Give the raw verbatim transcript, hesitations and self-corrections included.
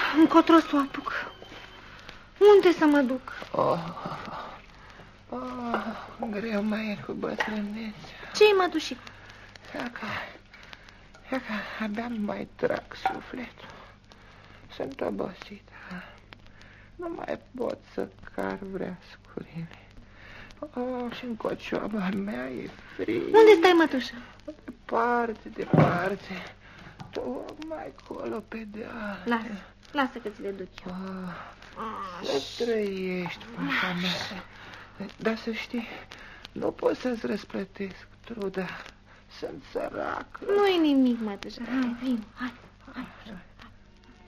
încotro să o apuc? Unde să mă duc? Oh, oh, greu mai e cu bătrânețea. Ce-i, mătușicu? Ia ca, ia ca, abia mai trag sufletul. Sunt obosită. Nu mai pot să car vreascurile. Oh, și în cocioaba mea e frig. Unde stai, mătușă? Departe, departe. Tocmai acolo pe deal. Lasă, lasă că ți le duc eu. Oh, să trăiești, fata mea. Dar să știi, nu pot să-ți răsplătesc truda. Sunt sărac. Nu-i nimic, mătușă. Hai, vin, hai, hai.